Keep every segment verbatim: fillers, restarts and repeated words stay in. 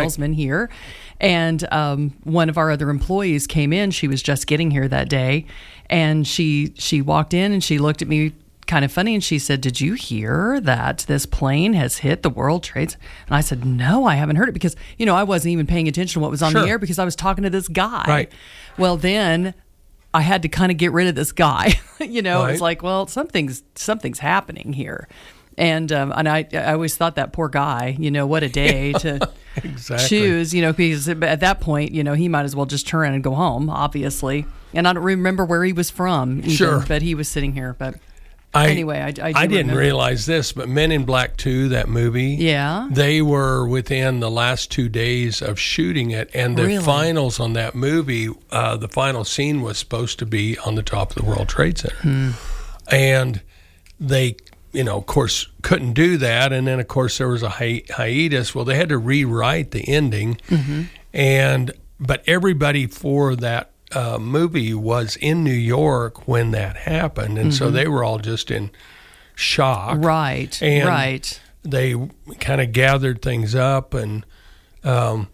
salesman right. here. And um, one of our other employees came in. She was just getting here that day. And she she walked in and she looked at me kind of funny. And she said, did you hear that this plane has hit the World Trade Center? And I said, no, I haven't heard it. Because, you know, I wasn't even paying attention to what was on sure. the air because I was talking to this guy. Right. Well, then I had to kind of get rid of this guy. you know, right. it's like, well, something's something's happening here. And um, and I I always thought that poor guy, you know, what a day to exactly. choose, you know, because at that point, you know, he might as well just turn around and go home, obviously. And I don't remember where he was from either, sure. but he was sitting here. But I, anyway, I, I, do I didn't remember. realize this, but Men in Black two, that movie, yeah, they were within the last two days of shooting it. And the really? finals on that movie, uh, the final scene was supposed to be on the top of the World Trade Center. Hmm. And they... you know, of course, couldn't do that. And then, of course, there was a hi- hiatus. Well, they had to rewrite the ending. Mm-hmm. And but everybody for that uh, movie was in New York when that happened. And mm-hmm. so they were all just in shock. Right, and right. They kind of gathered things up and um,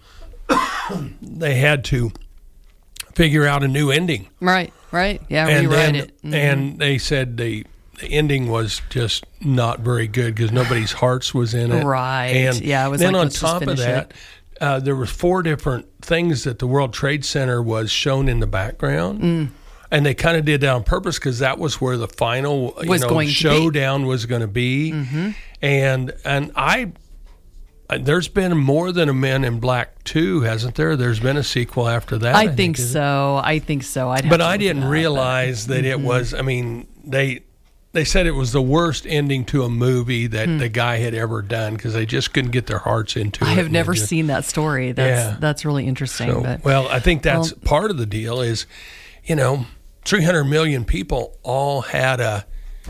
they had to figure out a new ending. Right, right. Yeah, and rewrite then, it. Mm-hmm. And they said they... the ending was just not very good because nobody's hearts was in it. Right. And yeah, it was then like, on let's just top of finish that, uh, there were four different things that the World Trade Center was shown in the background. Mm. And they kind of did that on purpose because that was where the final you was know, going showdown was going to be. Mm-hmm. And and I, there's been more than a Men in Black two, hasn't there? There's been a sequel after that. I, I think, think so. I think so. I'd have but to I look didn't it up, realize but, that mm-hmm. it was. I mean, they. They said it was the worst ending to a movie that hmm. the guy had ever done because they just couldn't get their hearts into I it. I have never just, seen that story. That's yeah. that's really interesting. So, but, well, I think that's well, part of the deal is, you know, three hundred million people all had a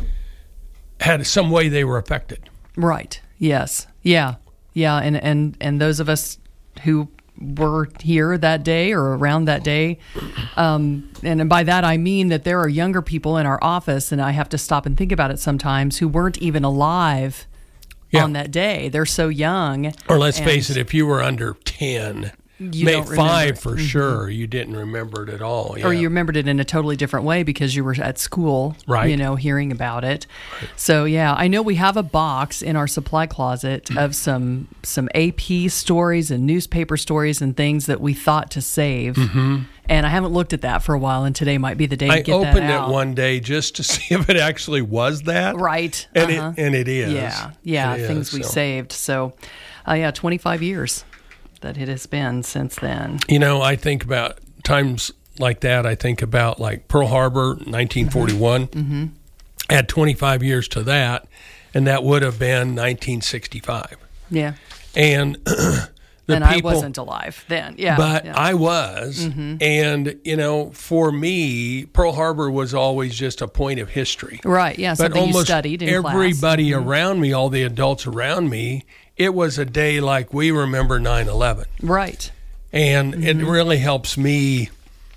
had some way they were affected. Right. Yes. Yeah. Yeah. And and and those of us who were here that day or around that day. Um, and by that, I mean that there are younger people in our office, and I have to stop and think about it sometimes, who weren't even alive yeah. on that day. They're so young. Or let's face it, if you were under ten, you May don't five for mm-hmm. sure, you didn't remember it at all. Yeah. Or you remembered it in a totally different way because you were at school, right. you know, hearing about it. Right. So, yeah, I know we have a box in our supply closet of some some A P stories and newspaper stories and things that we thought to save. Mm-hmm. And I haven't looked at that for a while, and today might be the day to I get that out. I opened it one day just to see if it actually was that. Right. And, uh-huh. it, and it is. Yeah, yeah, it things is, we so. saved. So, uh, yeah, twenty-five years that it has been since then. You know, I think about times like that. I think about like Pearl Harbor, nineteen forty-one. Mm-hmm. Add twenty-five years to that, and that would have been nineteen sixty-five. Yeah. And the and people, I wasn't alive then. Yeah. But yeah. I was. Mm-hmm. And, you know, for me, Pearl Harbor was always just a point of history. Right. Yeah. But Something almost you studied in everybody class. Mm-hmm. around me, all the adults around me, it was a day like we remember nine eleven. Right. And mm-hmm. it really helps me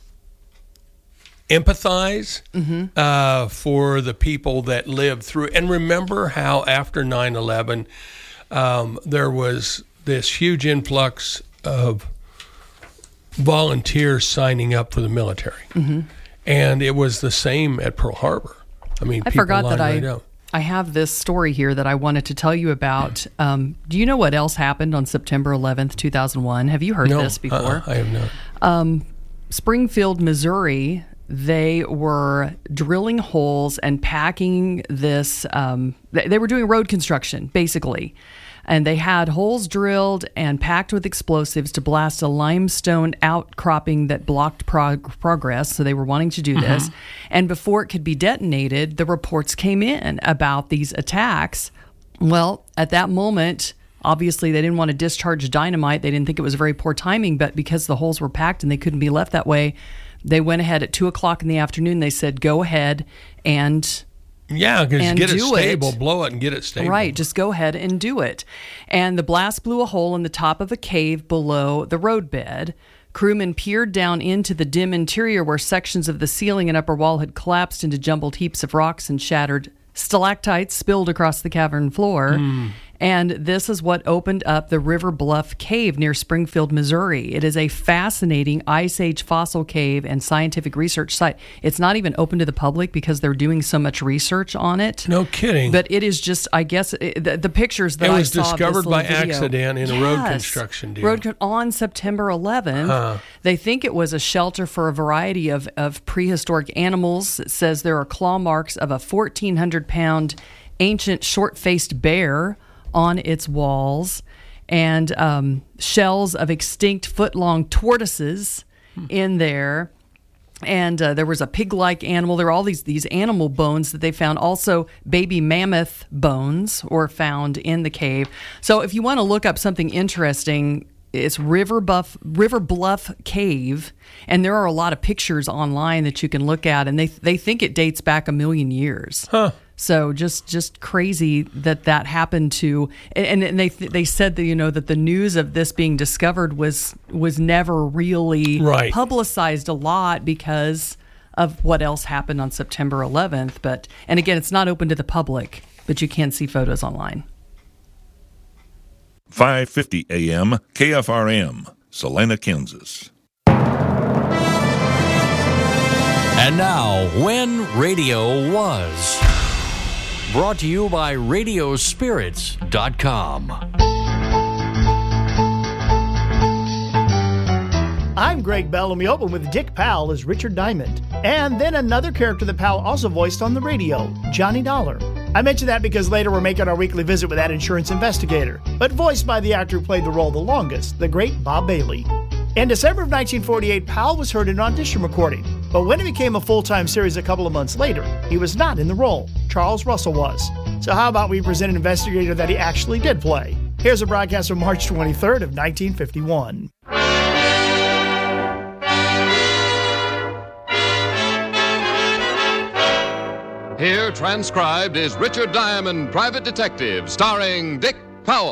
empathize mm-hmm. uh, for the people that lived through. And remember how after nine eleven, um, there was this huge influx of volunteers signing up for the military. Mm-hmm. And it was the same at Pearl Harbor. I mean, I people forgot that right I... out. I have this story here that I wanted to tell you about. Um, do you know what else happened on September eleventh, two thousand one? Have you heard no, this before? Uh-uh, I have not. Um, Springfield, Missouri, they were drilling holes and packing this. Um, they, they were doing road construction, basically. And they had holes drilled and packed with explosives to blast a limestone outcropping that blocked prog- progress. So they were wanting to do this. Mm-hmm. And before it could be detonated, the reports came in about these attacks. Well, at that moment, obviously they didn't want to discharge dynamite. They didn't think it was very poor timing, but because the holes were packed and they couldn't be left that way, they went ahead at two o'clock in the afternoon. They said, go ahead and... Yeah, because get it stable, it. blow it and get it stable. Right, just go ahead and do it. And the blast blew a hole in the top of a cave below the roadbed. Crewmen peered down into the dim interior where sections of the ceiling and upper wall had collapsed into jumbled heaps of rocks and shattered stalactites spilled across the cavern floor. Mm. And this is what opened up the River Bluff Cave near Springfield, Missouri. It is a fascinating Ice Age fossil cave and scientific research site. It's not even open to the public because they're doing so much research on it. No kidding. But it is just, I guess, it, the, the pictures that it I was saw discovered by video, accident in yes, a road construction deal. Road, on September eleventh. Huh. They think it was a shelter for a variety of, of prehistoric animals. It says there are claw marks of a fourteen hundred pound ancient short-faced bear on its walls, and um, shells of extinct foot-long tortoises hmm. in there. And uh, there was a pig-like animal. There were all these these animal bones that they found. Also, baby mammoth bones were found in the cave. So if you want to look up something interesting, it's River Bluff, River Bluff Cave, and there are a lot of pictures online that you can look at, and they they think it dates back a million years. Huh. So just just crazy that that happened to, and, and they they said that, you know, that the news of this being discovered was was never really right. publicized a lot because of what else happened on September eleventh. But and again, it's not open to the public, but you can see photos online. five fifty A M K F R M, Salina, Kansas. And now, When Radio Was. Brought to you by radio spirits dot com. I'm Greg Bell, and we open with Dick Powell as Richard Diamond. And then another character that Powell also voiced on the radio, Johnny Dollar. I mention that because later we're making our weekly visit with that insurance investigator, but voiced by the actor who played the role the longest, the great Bob Bailey. In December of nineteen forty-eight, Powell was heard in an audition recording, but when it became a full-time series a couple of months later, he was not in the role. Charles Russell was. So how about we present an investigator that he actually did play? Here's a broadcast from March twenty-third of nineteen fifty-one. Here, transcribed, is Richard Diamond, Private Detective, starring Dick Powell.